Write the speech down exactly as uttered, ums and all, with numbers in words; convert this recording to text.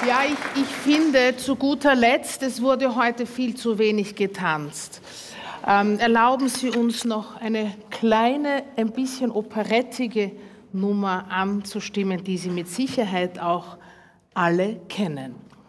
Ja, ich, ich finde, zu guter Letzt, es wurde heute viel zu wenig getanzt. Ähm, erlauben Sie uns noch eine kleine, ein bisschen operettige Nummer anzustimmen, die Sie mit Sicherheit auch alle kennen.